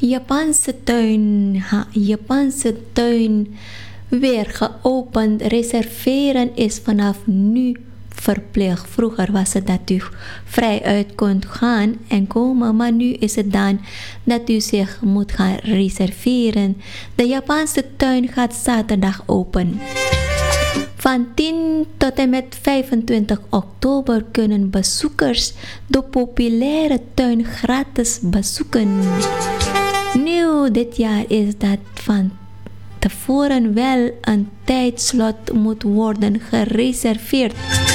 Japanse tuin weer geopend. Reserveren is vanaf nu verplicht. Vroeger was het dat u vrij uit kunt gaan en komen, maar nu is het dan dat u zich moet gaan reserveren. De Japanse tuin gaat zaterdag open. Van 10 tot en met 25 oktober kunnen bezoekers de populaire tuin gratis bezoeken. Nieuw dit jaar is dat van tevoren wel een tijdslot moet worden gereserveerd.